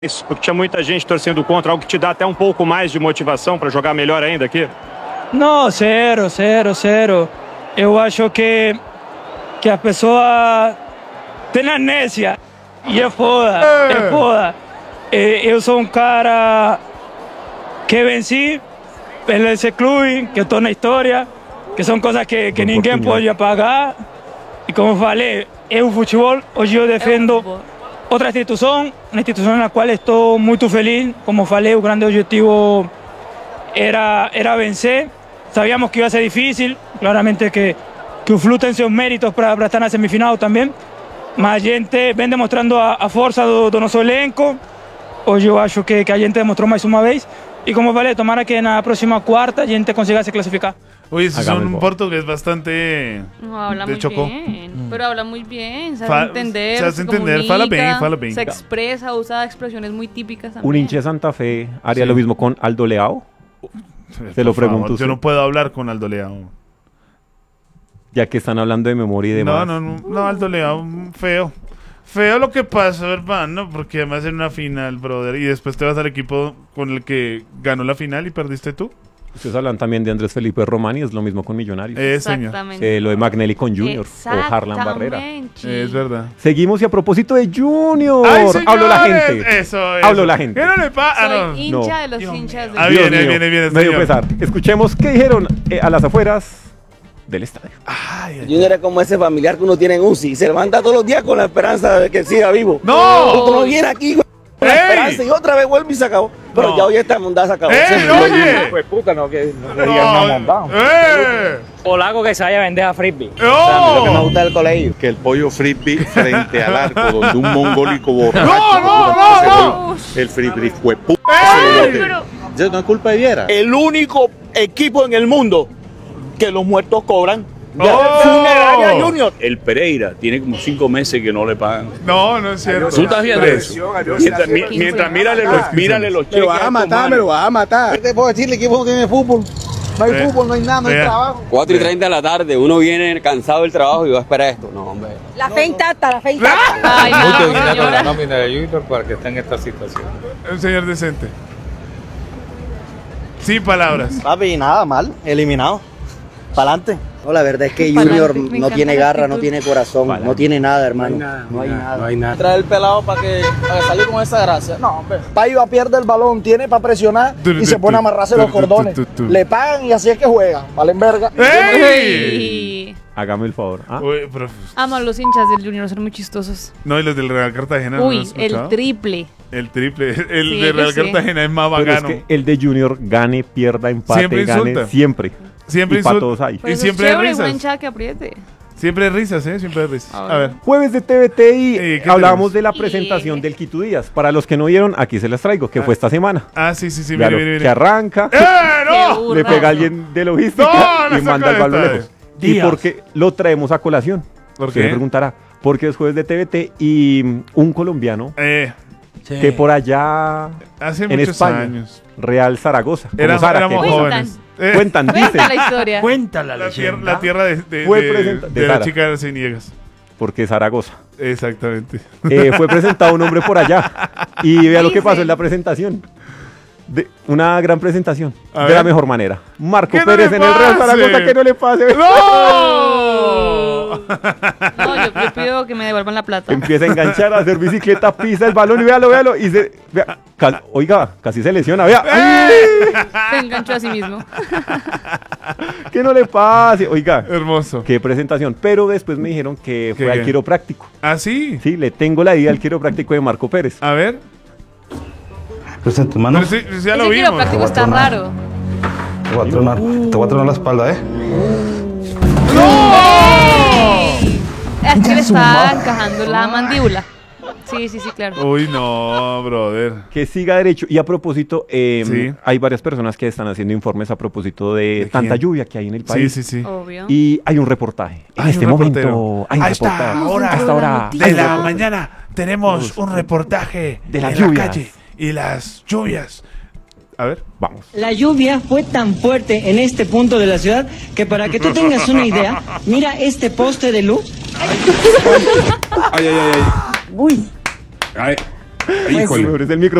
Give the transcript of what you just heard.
Isso, porque tinha muita gente torcendo contra, algo que te dá até um pouco mais de motivação para jogar melhor ainda aqui? Não, zero. Eu acho que a pessoa tem amnésia e é foda. Eu sou um cara que venci esse clube, que estou na história, que são coisas que ninguém pode apagar. E como falei, o futebol, hoje eu defendo outra instituição, uma instituição na qual estou muito feliz. Como falei, o grande objetivo era vencer. Sabíamos que iba a ser difícil, claramente que o Flu tem seus méritos para estar na semifinal também. Mas a gente vem demonstrando a força do nosso elenco. Hoje eu acho que a gente demonstrou mais uma vez. Y como falei, tomara que na próxima cuarta a gente consiga se clasificar. Oye, es un portugués bastante... No, habla muy Chocó. bien, pero habla muy bien, sabe entender, se entender, fala bien. Se expresa, usa expresiones muy típicas también. Un hincha de Santa Fe haría lo mismo con Aldo Leao. Se lo pregunto. Yo no puedo hablar con Aldo Leao. Ya que están hablando de memoria y demás. No, Aldo Leao, feo. Feo lo que pasó, hermano, porque además en una final, brother, y después te vas al equipo con el que ganó la final y perdiste tú. Ustedes hablan también de Andrés Felipe Romani, es lo mismo con Millonarios. Exactamente. Lo de Magnelli con Junior o Harlan Barrera. Es verdad. Seguimos y a propósito de Junior. ¡Ay, señores! Habló la gente. Eso. Habló la gente. ¿Qué no le pasa? Soy hincha de los hinchas de Viene. Medio pesar. Escuchemos qué dijeron a las afueras del estadio. Junior es como ese familiar que uno tiene en UCI. Se levanta todos los días con la esperanza de que siga vivo. ¡No! Uno viene aquí con la esperanza y otra vez vuelve y se acabó. Pero ya hoy esta mondada se acabó. ¡Oye! Pues puta, no, que no le digan una mondada. Polaco que se vaya a vender a frisbee. Lo que me gusta del colegio. Que el pollo frisbee frente al arco donde un mongólico borracho. ¡No! El frisbee fue puta. pero... ¿Eso no es culpa de Viera? El único equipo en el mundo que los muertos cobran. ¡Oh! Junior. El Pereira tiene como 5 meses que no le pagan. No es cierto. ¿Tú estás viendo eso? Mientras mírale los cheques. Me lo vas a matar. ¿Qué te puedo decir? El equipo no tiene fútbol. No hay fútbol, no hay nada, no hay trabajo. 4:30 de la tarde, uno viene cansado del trabajo y va a esperar esto. No, hombre. La fe intacta. Ay, Mucho no, dinero la señora. nómina de Junior para que esté en esta situación. Un señor decente. Sin palabras. Papi, nada mal. Eliminado. Para adelante. No, la verdad es que Pa'lante, Junior me no encanta tiene la garra, actitud. no tiene corazón, no tiene nada, hermano. No hay nada. Traer el pelado para que salga con esa gracia. No, hombre. Paiva pierde el balón, tiene para presionar y se pone a amarrarse los cordones. Le pagan y así es que juega. Valen verga. Ey. Hágame el favor. Uy, pero... Amo a los hinchas del Junior, son muy chistosos. No, y los del Real Cartagena. ¿no Uy, lo has el escuchado? triple. El triple. El Sí, de Real yo sé. Cartagena es más Pero es bacano. que el de Junior gane, pierda, empate, Siempre gane, insulta. siempre. Siempre y para insulta. todos hay. Pues eso siempre es hay chévere, risas. buen chat que apriete. Siempre hay risas, Siempre hay risas. A A ver. Jueves de TVTI, ¿qué hablábamos tenemos? de la presentación del Quito Díaz. Para los que no vieron, aquí se las traigo, que fue esta semana. Sí, Claro, mire. que arranca, ¡No! le pega a alguien de logística No, y le manda saca el balón esta. lejos. ¿Y por qué lo traemos a colación? ¿Por Usted qué? me preguntará, porque es jueves de TVT y un colombiano que por allá Hace en muchos España, años. Real Zaragoza, como Éramos Zara, que- jóvenes. Cuentan, Cuenta dicen, la historia. Cuéntala La tierra de de la Sara. chica de Ciniegas. porque Zaragoza. Exactamente. Fue presentado un hombre por allá y vea lo que pasó Dice. en la presentación. Una gran presentación, A de ver. la mejor manera. Marco ¡Que no Pérez le en el Real pase! Zaragoza, que no le pase. ¡No! No, yo pido que me devuelvan la plata. Empieza a enganchar, a hacer bicicleta, pisa el balón y véalo. Y oiga, casi se lesiona, vea. Se enganchó a sí mismo. Que no le pase. Oiga, Hermoso. qué presentación. Pero después me dijeron que ¿Qué, fue qué? al quiropráctico. ¿Ah, sí? Sí, le tengo la idea al quiropráctico de Marco Pérez. A ver. Presenta tus manos. Pero sí, ya lo Ese vimos. quiropráctico está raro. Te voy a tronar la espalda, Es que le está encajando la mandíbula. Sí, claro. Uy, no, brother. Que siga derecho. Y a propósito, Sí. hay varias personas que están haciendo informes a propósito de tanta quién? lluvia que hay en el país. Sí. Obvio. Y hay un reportaje. En Hay este un momento reportero. hay un Ahí está, reportaje. ahora, A esta hora de hay De la reportaje. mañana tenemos un reportaje De las en la lluvias. calle y las lluvias. A ver. Vamos. La lluvia fue tan fuerte en este punto de la ciudad que para que tú tengas una idea, mira este poste de luz. Ay. Uy. Ay. Híjole. El micro